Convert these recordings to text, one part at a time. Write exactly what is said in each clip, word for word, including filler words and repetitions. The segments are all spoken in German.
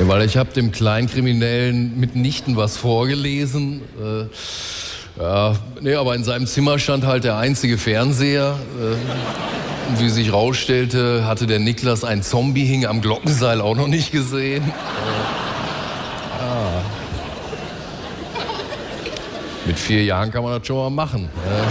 Ja, weil ich habe dem Kleinkriminellen mitnichten was vorgelesen. Äh, ja, nee, aber in seinem Zimmer stand halt der einzige Fernseher. Äh, und wie sich rausstellte, hatte der Niklas ein Zombie-Hing am Glockenseil auch noch nicht gesehen. Äh, ja. Mit vier Jahren kann man das schon mal machen. Äh.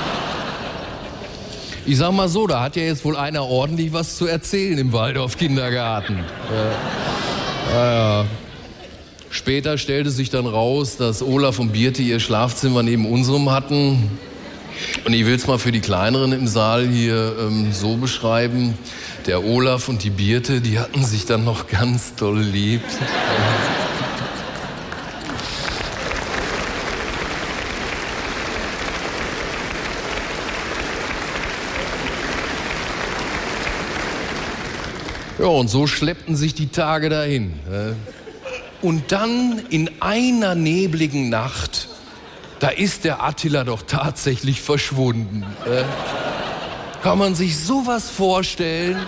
Ich sag mal so, da hat ja jetzt wohl einer ordentlich was zu erzählen im Waldorf-Kindergarten. Äh, ja. Später stellte sich dann raus, dass Olaf und Birte ihr Schlafzimmer neben unserem hatten. Und ich will es mal für die Kleineren im Saal hier ähm, so beschreiben. Der Olaf und die Birte, die hatten sich dann noch ganz doll lieb. Ja, und so schleppten sich die Tage dahin. Und dann in einer nebligen Nacht, da ist der Attila doch tatsächlich verschwunden. Kann man sich sowas vorstellen?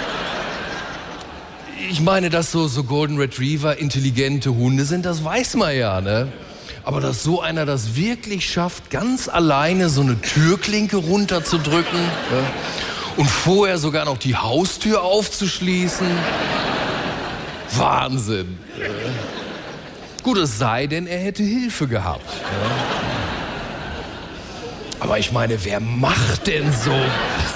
Ich meine, dass so, so Golden Retriever intelligente Hunde sind, das weiß man ja, ne? Aber dass so einer das wirklich schafft, ganz alleine so eine Türklinke runterzudrücken, ne? Und vorher sogar noch die Haustür aufzuschließen. Wahnsinn. Gut, es sei denn, er hätte Hilfe gehabt. Aber ich meine, wer macht denn sowas?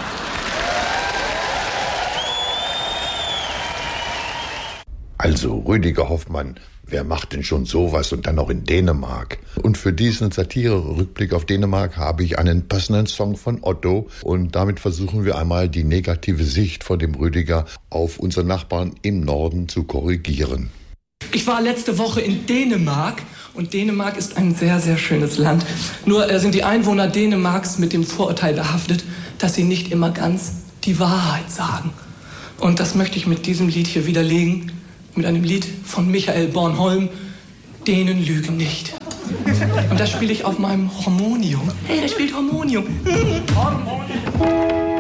Also, Rüdiger Hoffmann, wer macht denn schon sowas und dann auch in Dänemark? Und für diesen Satire-Rückblick auf Dänemark habe ich einen passenden Song von Otto. Und damit versuchen wir einmal die negative Sicht von dem Rüdiger auf unsere Nachbarn im Norden zu korrigieren. Ich war letzte Woche in Dänemark und Dänemark ist ein sehr, sehr schönes Land. Nur äh, sind die Einwohner Dänemarks mit dem Vorurteil behaftet, dass sie nicht immer ganz die Wahrheit sagen. Und das möchte ich mit diesem Lied hier widerlegen. Mit einem Lied von Michael Bornholm, Dänen lügen nicht. Und das spiele ich auf meinem Harmonium. Hey, der spielt Harmonium. Harmonium.